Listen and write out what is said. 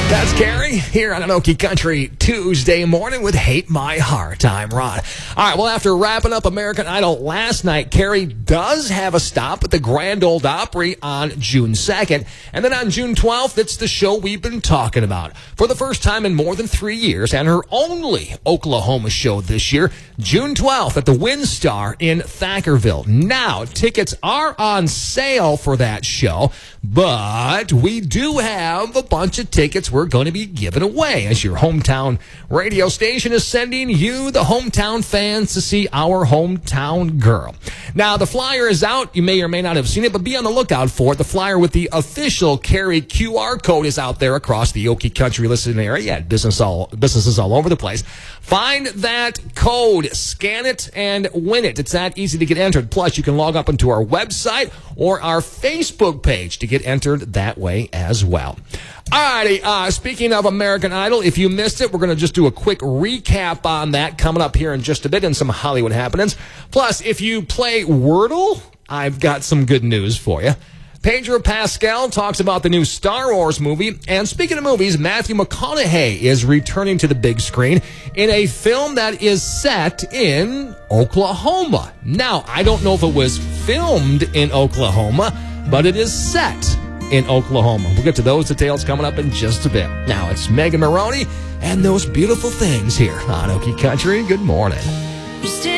That's Carrie here on Anoki Country Tuesday morning with Hate My Heart. I'm Ron. All right, well, after wrapping up American Idol last night, Carrie does have a stop at the Grand Ole Opry on June 2nd. And then on June 12th, it's the show we've been talking about. For the first time in more than 3 years, and her only Oklahoma show this year, June 12th at the WinStar in Thackerville. Now, tickets are on sale for that show, but we do have a bunch of tickets we're going to be giving away as your hometown radio station is sending you, the hometown fans, to see our hometown girl. Now, the flyer is out. You may or may not have seen it, but be on the lookout for it. The flyer with the official Carrie QR code is out there across the Okie Country listening area. Yeah, businesses all over the place. Find that code, scan it, and win it. It's that easy to get entered. Plus, you can log up into our website or our Facebook page to get entered that way as well. Alrighty, speaking of American Idol, if you missed it, we're going to just do a quick recap on that coming up here in just a bit and some Hollywood happenings. Plus, if you play Wordle, I've got some good news for you. Pedro Pascal talks about the new Star Wars movie. And speaking of movies, Matthew McConaughey is returning to the big screen in a film that is set in Oklahoma. Now, I don't know if it was filmed in Oklahoma, but it is set in Oklahoma. We'll get to those details coming up in just a bit. Now, it's Megan Maroney and those beautiful things here on Okie Country. Good morning.